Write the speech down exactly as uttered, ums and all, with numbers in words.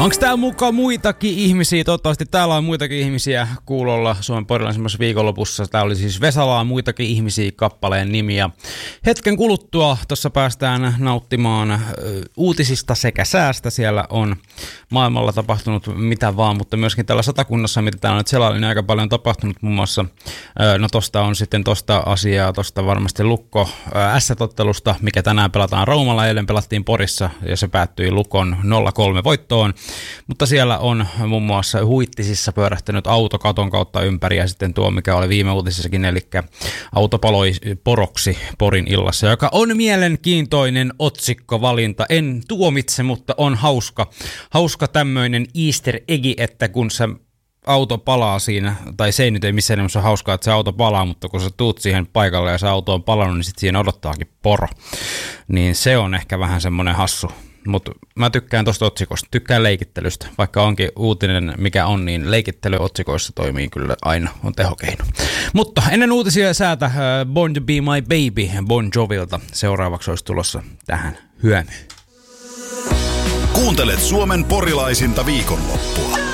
Onks täällä mukaan muitakin ihmisiä? Toivottavasti täällä on muitakin ihmisiä kuulolla Suomen porilaisemmassa viikonlopussa. Tää oli siis Vesalaa muitakin ihmisiä kappaleen nimi. Ja hetken kuluttua tuossa päästään nauttimaan ö, uutisista sekä säästä. Siellä on maailmalla tapahtunut mitä vaan, mutta myöskin täällä Satakunnassa, mitä täällä on nyt selailin, niin aika paljon tapahtunut muun muassa. Ö, no tosta on sitten tosta asiaa, tosta varmasti Lukko S-tottelusta, mikä tänään pelataan Raumalla. Eilen pelattiin Porissa ja se päättyi Lukon nolla kolme voittoon. Mutta siellä on muun muassa Huittisissa pyörähtänyt auto katon kautta ympäri ja sitten tuo, mikä oli viime uutisissakin, eli auto paloi poroksi Porin illassa, joka on mielenkiintoinen otsikkovalinta. En tuomitse, mutta on hauska. Hauska tämmöinen easter egg, että kun se auto palaa siinä, tai se ei nyt ei missään nimessä ole hauskaa, että se auto palaa, mutta kun sä tuut siihen paikalle ja se auto on palannut, niin sitten siinä odottaakin poro. Niin se on ehkä vähän semmoinen hassu. Mutta mä tykkään tosta otsikosta, tykkään leikittelystä. Vaikka onkin uutinen mikä on, niin leikittely otsikoissa toimii kyllä aina, on tehokeino. Mutta ennen uutisia ja säätä uh, Born to be my baby Bon Jovilta. Seuraavaksi olisi tulossa tähän hyömyyn. Kuuntelet Suomen porilaisinta viikonloppua.